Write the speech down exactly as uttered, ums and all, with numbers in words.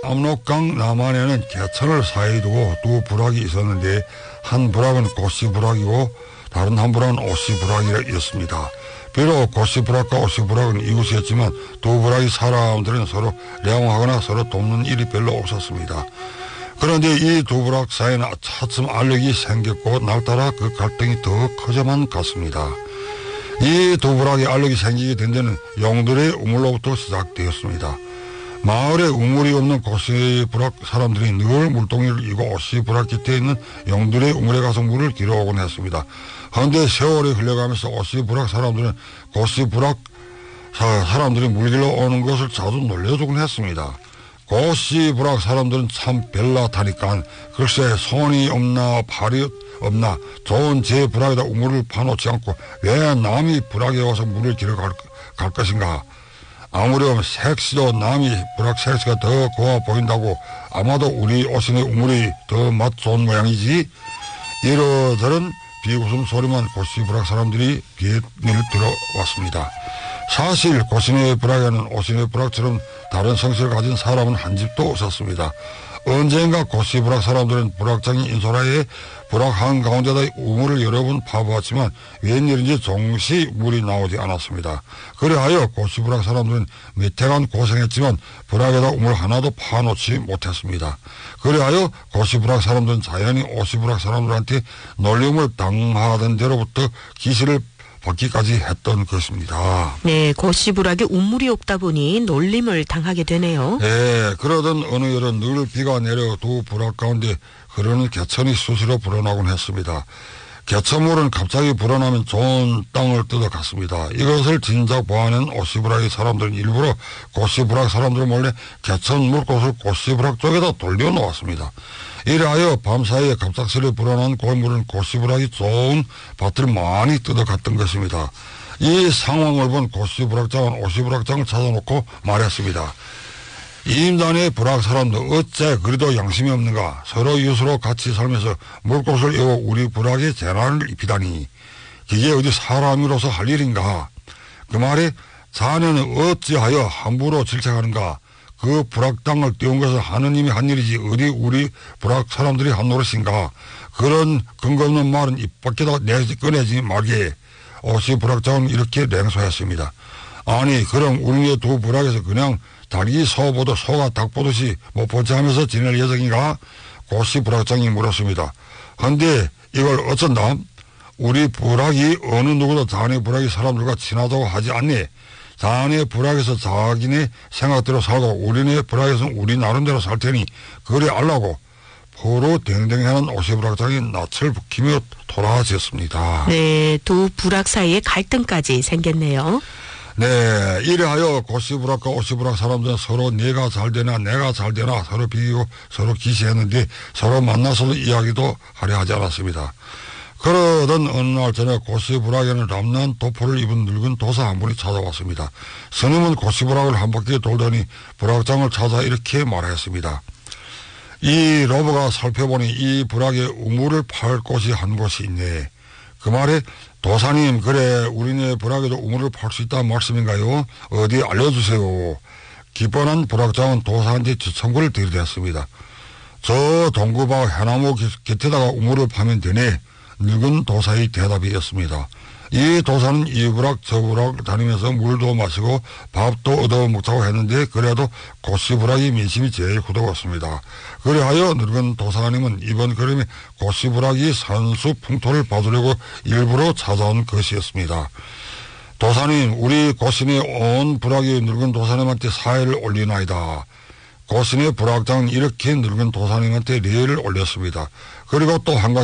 압록강 남한에는 개천을 사이에 두고 두 부락이 있었는데 한 부락은 고씨부락이고 다른 한 부락은 오씨부락이었습니다. 비록 고씨부락과 오씨부락은 이웃이었지만 두 부락의 사람들은 서로 량호하거나 서로 돕는 일이 별로 없었습니다. 그런데 이 두 부락 사이에는 차츰 알력이 생겼고 날따라 그 갈등이 더 커져만 갔습니다. 이 두 부락의 알력이 생기게 된 데는 용들의 우물로부터 시작되었습니다. 마을에 우물이 없는 고씨부락 사람들이 늘 물동이를 이고 오씨부락 곁에 있는 용들의 우물에 가서 물을 길어오곤 했습니다. 그런데 세월이 흘러가면서 오씨부락 사람들은 고씨부락 사람들이 물 길러 오는 것을 자주 놀려주곤 했습니다. 고씨부락 사람들은 참 별나다니까 글쎄 손이 없나 발이 없나 좋은 제 부락에다 우물을 파놓지 않고 왜 남이 부락에 와서 물을 길어 갈, 갈 것인가. 아무렴 색시도 남이 부락 색시가 더 고와 보인다고 아마도 우리 오신의 우물이 더 맛 좋은 모양이지. 이러저런 비웃음 소리만 고씨부락 사람들이 비밀 들어왔습니다. 사실 고신의 부락에는 오신의 부락처럼 다른 성씨를 가진 사람은 한 집도 없었습니다. 언젠가 고씨부락 사람들은 부락장이 인소라에 부락 한가운데다 우물을 여러 번 파보았지만 웬일인지 종시 물이 나오지 않았습니다. 그래하여 고씨부락 사람들은 몇 해간 고생했지만 부락에다 우물 하나도 파놓지 못했습니다. 그래하여 고씨부락 사람들은 자연히 오씨부락 사람들한테 놀림을 당하던 대로부터 기시를 받기까지 했던 것입니다. 네, 고씨부락에 우물이 없다 보니 놀림을 당하게 되네요. 네, 그러던 어느 여름 늘 비가 내려 두 부락 가운데 흐르는 개천이 수시로 불어나곤 했습니다. 개천물은 갑자기 불어나면 좋은 땅을 뜯어갔습니다. 이것을 진작 보아낸 오씨부락의 사람들은 일부러 고씨부락 사람들 몰래 개천 물꽃을 고씨부락 쪽에다 돌려놓았습니다. 이래하여 밤사이에 갑작스레 불어난 골물은 고씨부락이 좋은 밭을 많이 뜯어갔던 것입니다. 이 상황을 본 고씨부락장은 오씨부락장을 찾아놓고 말했습니다. 이임단의 부락 사람들 어째 그래도 양심이 없는가. 서로 이웃으로 같이 살면서 물꽃을 이어 우리 부락에 재난을 입히다니 그게 어디 사람으로서 할 일인가. 그 말에 자네는 어찌하여 함부로 질책하는가. 그 부락 땅을 띄운 것은 하느님이 한 일이지 어디 우리 부락 사람들이 한 노릇인가. 그런 근거 없는 말은 입 밖에다 내지 꺼내지 말게. 오씨 부락장은 이렇게 냉소했습니다. 아니 그럼 우리네 두 부락에서 그냥 닭이 소 보듯 소가 닭 보듯이 못 번창하면서 지낼 예정인가? 고씨 부락장이 물었습니다. 그런데 이걸 어쩐다? 우리 부락이 어느 누구도 자네 부락이 사람들과 친하다고 하지 않니? 자네 부락에서 자기네 생각대로 살고 우리네 부락에서는 우리 나름대로 살 테니 그래 알라고 포로 댕댕하는 오씨 부락장이 낯을 부키며 돌아졌습니다. 네, 두 부락 사이에 갈등까지 생겼네요. 네, 이래하여 고씨부락과 오씨부락 사람들은 서로 내가 잘되나 내가 잘되나 서로 비기고 서로 기시했는데 서로 만나서도 이야기도 하려 하지 않았습니다. 그러던 어느 날 저녁 고씨부락에는 ram난 도포를 입은 늙은 도사 한 분이 찾아왔습니다. 스님은 고씨부락을 한 바퀴 돌더니 부락장을 찾아 이렇게 말했습니다. 이 로버가 살펴보니 이 부락에 우물을 팔 곳이 한 곳이 있네. 그 말에 도사님 그래 우리네 부락에도 우물을 팔 수 있다는 말씀인가요? 어디 알려주세요. 기뻐한 부락장은 도사한테 지청구를 들이댔습니다. 저 동구바 해나무 곁에다가 우물을 파면 되네. 늙은 도사의 대답이었습니다. 이 도사는 이 부락 저 부락 다니면서 물도 마시고 밥도 얻어 먹자고 했는데 그래도 고씨부락이 민심이 제일 굳어갔습니다. 그래하여 늙은 도사님은 이번 걸음에 고씨부락이 산수 풍토를 봐주려고 일부러 찾아온 것이었습니다. 도사님 우리 고신의 온 부락이 늙은 도사님한테 사회를 올리나이다. 고신의 부락장은 이렇게 늙은 도사님한테礼를 올렸습니다. 그리고 또 한 가지